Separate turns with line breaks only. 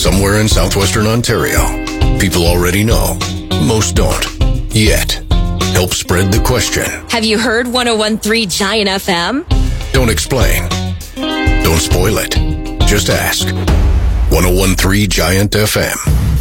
somewhere in southwestern Ontario. People already know. Most don't. Yet. Help spread the question.
Have you heard 101.3 Giant FM?
Don't explain. Don't spoil it. Just ask. 101.3 Giant FM.